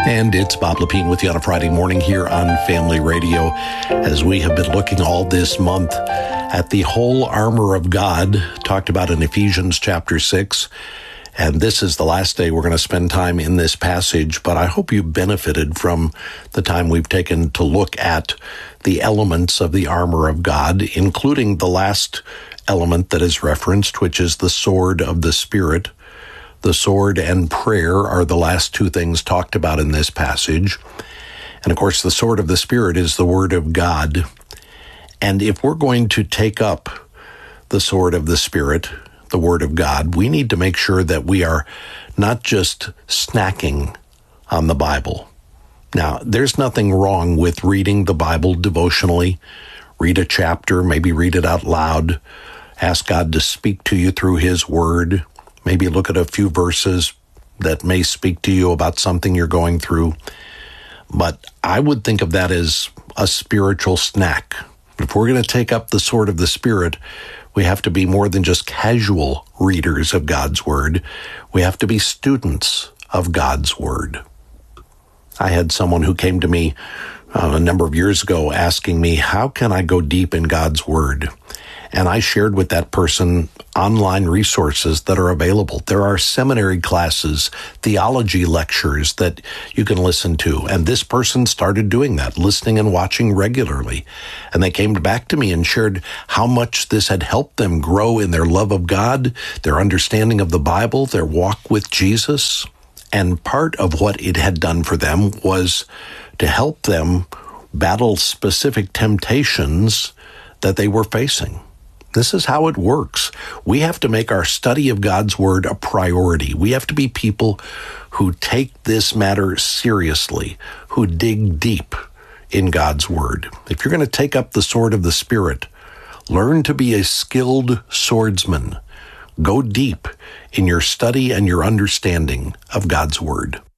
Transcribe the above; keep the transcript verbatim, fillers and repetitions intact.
And it's Bob Lepine with you on a Friday morning here on Family Radio, as we have been looking all this month at the whole armor of God, talked about in Ephesians chapter six. And this is the last day we're going to spend time in this passage, but I hope you benefited from the time we've taken to look at the elements of the armor of God, including the last element that is referenced, which is the sword of the Spirit. The sword and prayer are the last two things talked about in this passage. And of course, the sword of the Spirit is the Word of God. And if we're going to take up the sword of the Spirit, the Word of God, we need to make sure that we are not just snacking on the Bible. Now, there's nothing wrong with reading the Bible devotionally. Read a chapter, maybe read it out loud. Ask God to speak to you through His Word. Maybe look at a few verses that may speak to you about something you're going through. But I would think of that as a spiritual snack. If we're going to take up the sword of the Spirit, we have to be more than just casual readers of God's Word. We have to be students of God's Word. I had someone who came to me uh, a number of years ago asking me, how can I go deep in God's Word? And I shared with that person online resources that are available. There are seminary classes, theology lectures that you can listen to. And this person started doing that, listening and watching regularly. And they came back to me and shared how much this had helped them grow in their love of God, their understanding of the Bible, their walk with Jesus. And part of what it had done for them was to help them battle specific temptations that they were facing. This is how it works. We have to make our study of God's Word a priority. We have to be people who take this matter seriously, who dig deep in God's Word. If you're going to take up the sword of the Spirit, learn to be a skilled swordsman. Go deep in your study and your understanding of God's Word.